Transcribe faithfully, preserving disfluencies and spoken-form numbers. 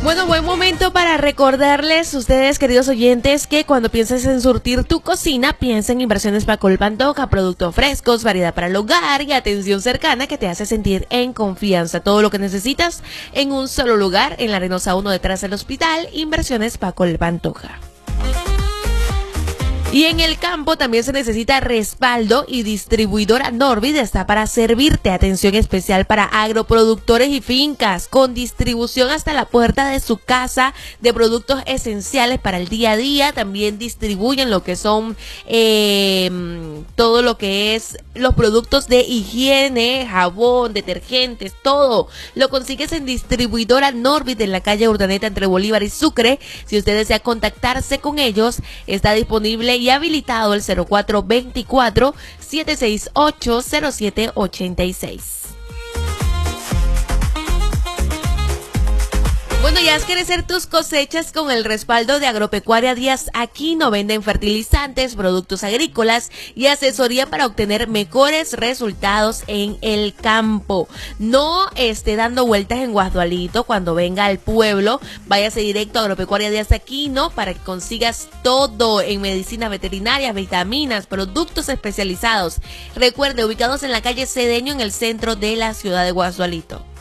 Bueno, buen momento para recordarles, ustedes queridos oyentes, que cuando pienses en surtir tu cocina, piensa en Inversiones Paco el Pantoja, productos frescos, variedad para el hogar y atención cercana que te hace sentir en confianza. Todo lo que necesitas en un solo lugar, en la Arenosa uno detrás del hospital, Inversiones Paco el Pantoja. Y en el campo también se necesita respaldo, y distribuidora Norbit está para servirte. Atención especial para agroproductores y fincas, con distribución hasta la puerta de su casa de productos esenciales para el día a día. También distribuyen lo que son eh, todo lo que es los productos de higiene, jabón, detergentes, todo lo consigues en distribuidora Norbit en la calle Urdaneta entre Bolívar y Sucre. Si usted desea contactarse con ellos, está disponible y habilitado el cero cuatro veinticuatro, siete seis ocho, cero siete ochenta y seis. Bueno, ya has crecer tus cosechas con el respaldo de Agropecuaria Díaz Aquino. Venden fertilizantes, productos agrícolas y asesoría para obtener mejores resultados en el campo. No esté dando vueltas en Guasdualito. Cuando venga al pueblo, váyase directo a Agropecuaria Díaz Aquino para que consigas todo en medicina veterinaria, vitaminas, productos especializados. Recuerde, ubicados en la calle Cedeño, en el centro de la ciudad de Guasdualito.